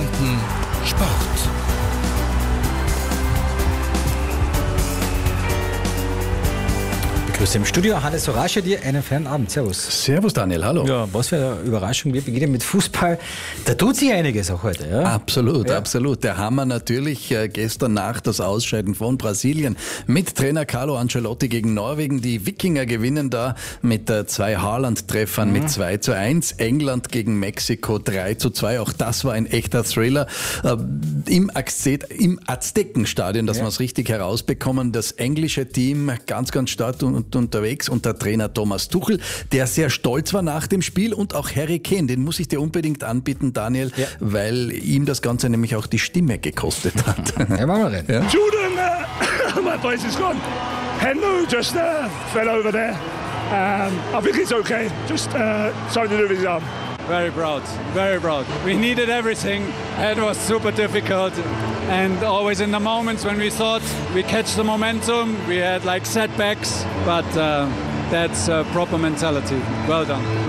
Stunden Sport. Grüße im Studio, Hannes Sorace, dir einen fairen Abend. Servus. Servus Daniel, hallo. Ja, was für eine Überraschung. Wir beginnen mit Fußball. Da tut sich einiges auch heute. Ja? Absolut, absolut. Der Hammer natürlich gestern Nacht das Ausscheiden von Brasilien mit Trainer Carlo Ancelotti gegen Norwegen. Die Wikinger gewinnen da mit 2 Haaland-Treffern mit 2:1. England gegen Mexiko 3:2. Auch das war ein echter Thriller. Im Aztekenstadion, dass wir es richtig herausbekommen. Das englische Team ganz, ganz stark unterwegs und der Trainer Thomas Tuchel, der sehr stolz war nach dem Spiel, und auch Harry Kane, den muss ich dir unbedingt anbieten, Daniel, weil ihm das Ganze nämlich auch die Stimme gekostet hat. Ja, machen wir rein. Ja. Jordan, my voice is gone. Hendo just fell over there. I think it's okay. Just something to do with his arm. Very proud, very proud. We needed everything. It was super difficult, and always in the moments when we thought we catch the momentum, we had like setbacks, but that's proper mentality. Well done.